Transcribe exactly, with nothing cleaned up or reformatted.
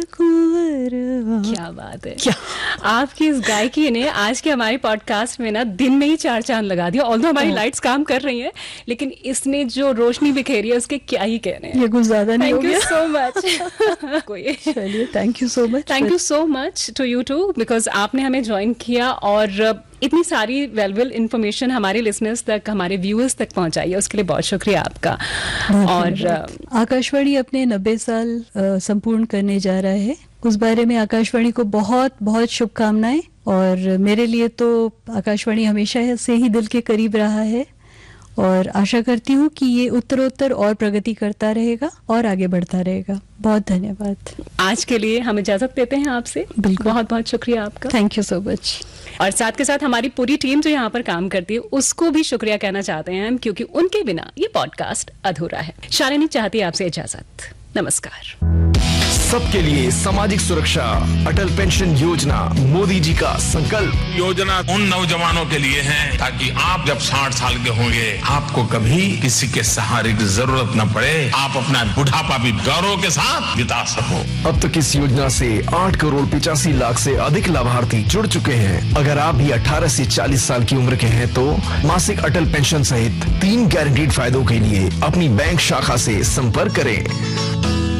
क्या बात है, क्या आपकी इस गायकी ने आज के हमारे पॉडकास्ट में ना दिन में ही चार चांद लगा दिया। ऑल्दो हमारी लाइट्स काम कर रही हैं, लेकिन इसने जो रोशनी बिखेरी है उसके क्या ही कहने हैं। ये कुछ ज्यादा नहीं हो गया। Thank you so much. कोई चलिए, thank you so much. Thank you so much to you to, because आपने हमें ज्वाइन किया और इतनी सारी वैल्यूएबल इन्फॉर्मेशन हमारे लिसनर्स तक, हमारे व्यूअर्स तक पहुंचाई है, उसके लिए बहुत शुक्रिया आपका। और आकाशवाणी अपने नब्बे साल संपूर्ण करने जा रहा है, उस बारे में आकाशवाणी को बहुत बहुत शुभकामनाएं। और मेरे लिए तो आकाशवाणी हमेशा से ही दिल के करीब रहा है और आशा करती हूँ कि ये उत्तरोत्तर और प्रगति करता रहेगा और आगे बढ़ता रहेगा। बहुत धन्यवाद। आज के लिए हम इजाजत देते हैं आपसे। बिल्कुल, बहुत बहुत शुक्रिया आपका। Thank you so much. और साथ के साथ हमारी पूरी टीम जो यहाँ पर काम करती है उसको भी शुक्रिया कहना चाहते हैं हम, क्योंकि उनके बिना ये पॉडकास्ट अधूरा है। शालिनी चाहती है आपसे इजाजत। नमस्कार। सबके लिए सामाजिक सुरक्षा, अटल पेंशन योजना, मोदी जी का संकल्प। योजना उन नौजवानों के लिए है ताकि आप जब साठ साल के होंगे आपको कभी किसी के सहारे की जरूरत न पड़े, आप अपना बुढ़ापा भी गौरव के साथ बिता सको। अब तक इस योजना से आठ करोड़ पिचासी लाख से अधिक लाभार्थी जुड़ चुके हैं। अगर आप भी अठारह से चालीस साल की उम्र के हैं तो मासिक अटल पेंशन सहित तीन गारंटीड फायदों के लिए अपनी बैंक शाखा से संपर्क करें।